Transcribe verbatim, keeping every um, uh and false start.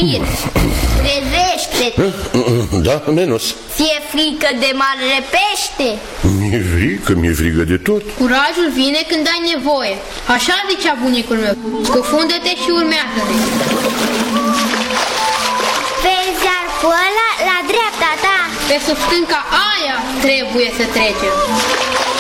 Copil, trezește-te! Da, Menos? Ți-e frică de marele pește? Mi-e frică, mi-e frică de tot. Curajul vine când ai nevoie. Așa zicea bunicul meu. Scufundă-te și urmează-te. Vezi arcul ăla la dreapta ta? Pe sub stânca aia trebuie să trecem.